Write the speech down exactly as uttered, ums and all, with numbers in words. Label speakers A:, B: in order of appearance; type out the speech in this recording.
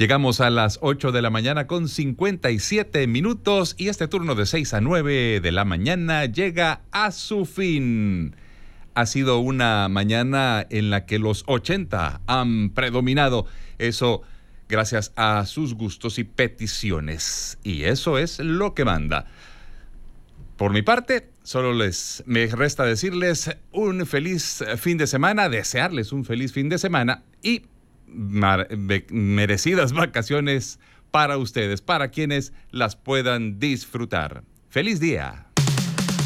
A: Llegamos a las ocho de la mañana con cincuenta y siete minutos y este turno de seis a nueve de la mañana llega a su fin. Ha sido una mañana en la que los ochenta han predominado. Eso gracias a sus gustos y peticiones. Y eso es lo que manda. Por mi parte, solo les me resta decirles un feliz fin de semana, desearles un feliz fin de semana y merecidas vacaciones para ustedes, para quienes las puedan disfrutar. ¡Feliz día!